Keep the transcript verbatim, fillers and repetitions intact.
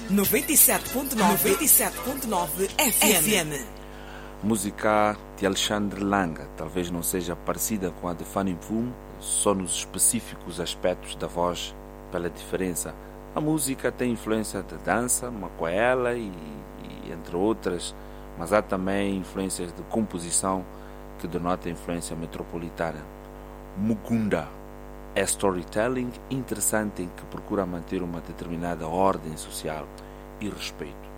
noventa e sete ponto nove, noventa e sete ponto nove F M. Música de Alexandre Langa talvez não seja parecida com a de Fanny Mfum, só nos específicos aspectos da voz, pela diferença. A música tem influência de dança, macoela e, e entre outras, mas há também influências de composição que denota influência metropolitana. Mukunda é storytelling interessante em que procura manter uma determinada ordem social e respeito.